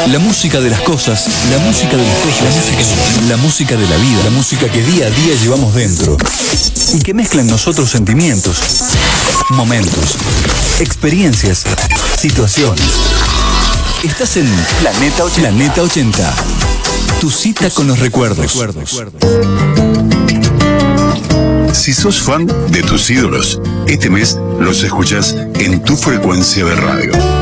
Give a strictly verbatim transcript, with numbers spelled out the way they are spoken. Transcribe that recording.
La música de las cosas, la música de las cosas, la música, la música de la vida, la música que día a día llevamos dentro y que mezcla en nosotros sentimientos, momentos, experiencias, situaciones. Estás en Planeta ochenta. Planeta ochenta. Tu cita con los recuerdos. Si sos fan de tus ídolos, este mes los escuchás en tu frecuencia de radio.